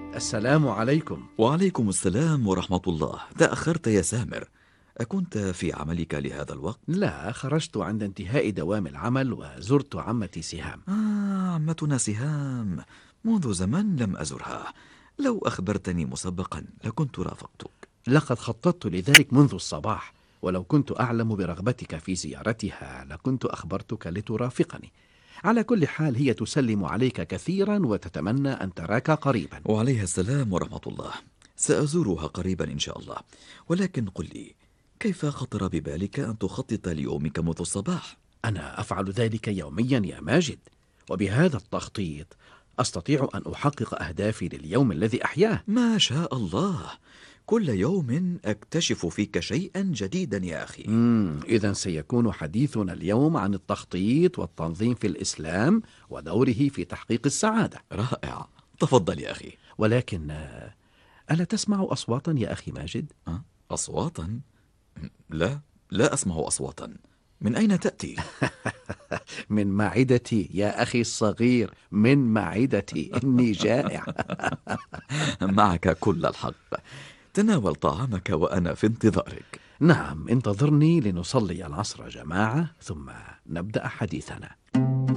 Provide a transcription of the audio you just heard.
السلام عليكم. وعليكم السلام ورحمة الله. تأخرت يا سامر، أكنت في عملك لهذا الوقت؟ لا، خرجت عند انتهاء دوام العمل وزرت عمتي سهام. عمتنا سهام، منذ زمن لم أزرها. لو أخبرتني مسبقا لكنت رافقتك. لقد خططت لذلك منذ الصباح، ولو كنت أعلم برغبتك في زيارتها لكنت أخبرتك لترافقني. على كل حال هي تسلم عليك كثيرا وتتمنى أن تراك قريبا. وعليها السلام ورحمة الله. سأزورها قريبا إن شاء الله. ولكن قل لي، كيف خطر ببالك أن تخطط ليومك منذ الصباح؟ أنا أفعل ذلك يوميا يا ماجد، وبهذا التخطيط أستطيع أن أحقق أهدافي لليوم الذي أحياه. ما شاء الله، كل يوم أكتشف فيك شيئا جديدا يا أخي. إذا سيكون حديثنا اليوم عن التخطيط والتنظيم في الإسلام ودوره في تحقيق السعادة. رائع، تفضل يا أخي. ولكن ألا تسمع أصواتا يا أخي ماجد؟ أصواتا؟ لا، لا أسمع أصواتا. من أين تأتي؟ من معدتي يا أخي الصغير، من معدتي، إني جائع. معك كل الحق. تناول طعامك وأنا في انتظارك. نعم، انتظرني لنصلي العصر جماعة ثم نبدأ حديثنا.